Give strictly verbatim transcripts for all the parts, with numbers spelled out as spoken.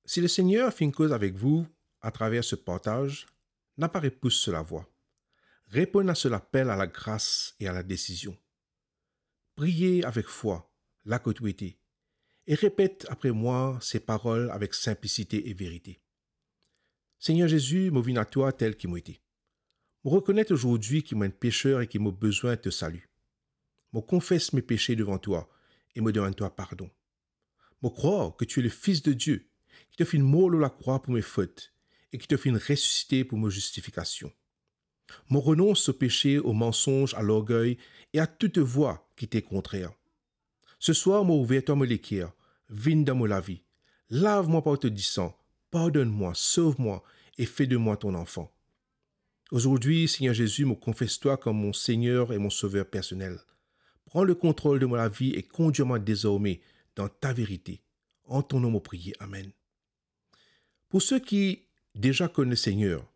Si le Seigneur fait une cause avec vous à travers ce partage, n'a pas repousse sur la voie. Répondez à cet appel à la grâce et à la décision. Priez avec foi, la autorité, et répète après moi ces paroles avec simplicité et vérité. Seigneur Jésus, me viens à toi tel qu'il m'a été. Me reconnaître aujourd'hui qu'il m'a un pécheur et qu'il m'a besoin de te salut. Me confesse mes péchés devant toi et me demande toi pardon. Me croire que tu es le Fils de Dieu, qui te fit mort à la croix pour mes fautes et qui te fit ressusciter pour mes justifications. Me renonce au péché, au mensonge, à l'orgueil et à toute voie qui t'est contraire. Ce soir, moi ouvert me l'équerre, vigne dans la vie. Lave-moi par te disant, pardonne-moi, sauve-moi et fais de moi ton enfant. Aujourd'hui, Seigneur Jésus, me confesse-toi comme mon Seigneur et mon Sauveur personnel. Prends le contrôle de ma vie et conduis-moi désormais dans ta vérité. En ton nom, me prier. Amen. Pour ceux qui déjà connaissent le Seigneur,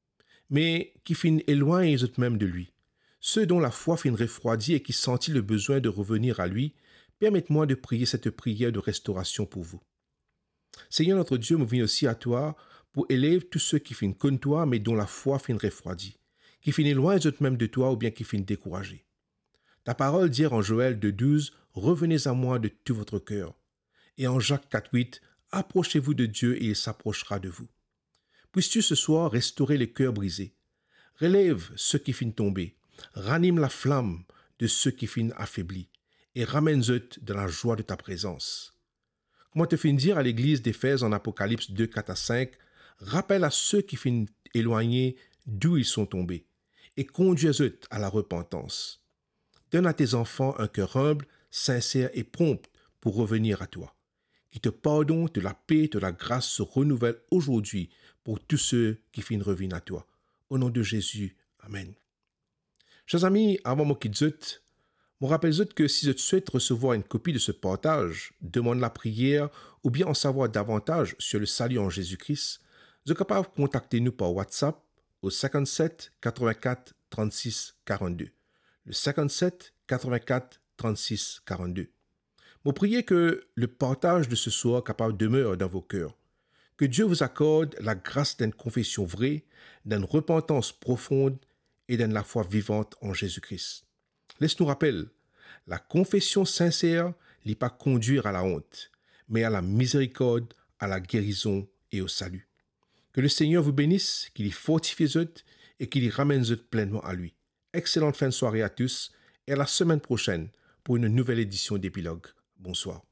mais qui finissent éloignés eux-mêmes de lui, ceux dont la foi finit refroidie et qui sentent le besoin de revenir à lui, permette-moi de prier cette prière de restauration pour vous. Seigneur notre Dieu, me viens aussi à toi pour élever tous ceux qui finissent comme toi, mais dont la foi finit refroidie, qui finissent loin eux-mêmes de toi ou bien qui finissent découragés. Ta parole dit en Joël deux douze, revenez à moi de tout votre cœur. Et en Jacques quatre huit, approchez-vous de Dieu et il s'approchera de vous. Puisses-tu ce soir restaurer les cœurs brisés, relève ceux qui finissent tombés, ranime la flamme de ceux qui finissent affaiblis et ramène-eux dans la joie de ta présence. Comment te fin dire à l'église d'Éphèse en Apocalypse deux, quatre à cinq, rappelle à ceux qui finissent éloignés d'où ils sont tombés et conduis-eux à la repentance. Donne à tes enfants un cœur humble, sincère et prompt pour revenir à toi. Qui te pardonne, de la paix, de la grâce se renouvelle aujourd'hui pour tous ceux qui finissent revenir à toi. Au nom de Jésus, Amen. Chers amis, avant mon quitte, je rappelle que si vous souhaitez recevoir une copie de ce partage, demande la prière ou bien en savoir davantage sur le salut en Jésus-Christ, vous êtes capable de contacter nous par WhatsApp au cinquante-sept quatre-vingt-quatre trente-six quarante-deux. Le cinquante-sept quatre-vingt-quatre trente-six quarante-deux. Je prie que le partage de ce soir capable demeure dans vos cœurs. Que Dieu vous accorde la grâce d'une confession vraie, d'une repentance profonde et d'une la foi vivante en Jésus-Christ. Laisse-nous rappeler, la confession sincère n'est pas conduire à la honte, mais à la miséricorde, à la guérison et au salut. Que le Seigneur vous bénisse, qu'il y fortifie et qu'il y ramène pleinement à lui. Excellente fin de soirée à tous et à la semaine prochaine pour une nouvelle édition d'Épilogue. Bonsoir.